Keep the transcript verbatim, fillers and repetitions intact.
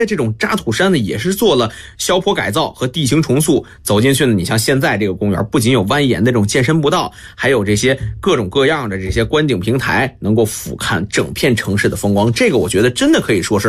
这种渣土山呢，也是做了削坡改造和地形重塑。走进去呢，你像现在这个公园，不仅有蜿蜒的这种健身步道，还有这些各种各样的这些观景平台，能够俯瞰整片城市的风光。这个我觉得真的可以说是